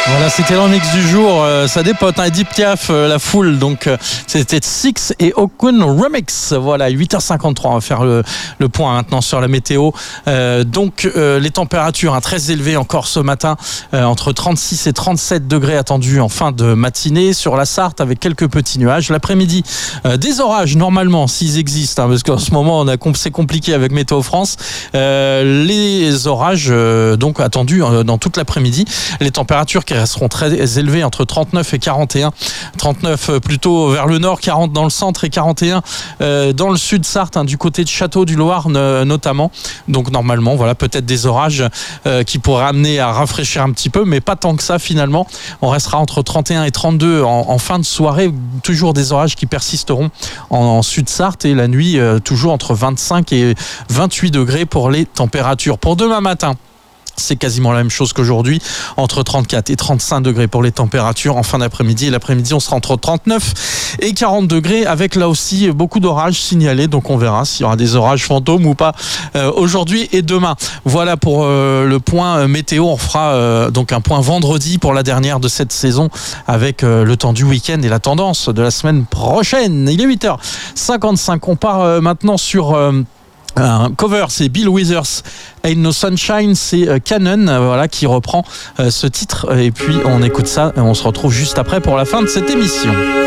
Voilà, c'était l'annexe du jour, ça dépote, Edith Piaf, la foule, donc c'était Six et Okun Remix. Voilà, 8h53, on va faire le point maintenant sur la météo. Les températures très élevées encore ce matin, entre 36 et 37 degrés attendus en fin de matinée sur la Sarthe avec quelques petits nuages. L'après-midi, des orages normalement, s'ils existent, parce qu'en ce moment c'est compliqué avec Météo France. Les orages donc attendus dans toute l'après-midi. Les températures qui resteront très élevées entre 39 et 41. 39 plutôt vers le nord, 40 dans le centre et 41 dans le sud Sarthe, du côté de Château du Loir notamment. Donc normalement, voilà, peut-être des orages qui pourraient amener à rafraîchir un petit peu, mais pas tant que ça finalement. On restera entre 31 et 32 en fin de soirée. Toujours des orages qui persisteront en sud Sarthe et la nuit toujours entre 25 et 28 degrés pour les températures. Pour demain matin, c'est quasiment la même chose qu'aujourd'hui, entre 34 et 35 degrés pour les températures en fin d'après-midi. Et l'après-midi, on sera entre 39 et 40 degrés avec là aussi beaucoup d'orages signalés. Donc on verra s'il y aura des orages fantômes ou pas aujourd'hui et demain. Voilà pour le point météo. On fera donc un point vendredi pour la dernière de cette saison avec le temps du week-end et la tendance de la semaine prochaine. Il est 8h55. On part maintenant sur un cover, c'est Bill Withers, Ain't No Sunshine, c'est Canon voilà, qui reprend ce titre. Et puis on écoute ça et on se retrouve juste après pour la fin de cette émission.